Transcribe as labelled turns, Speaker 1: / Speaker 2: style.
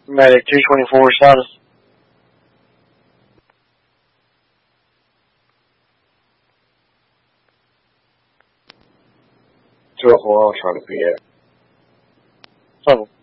Speaker 1: Medic 224 status.
Speaker 2: 204, I'll try to be it.
Speaker 1: 7.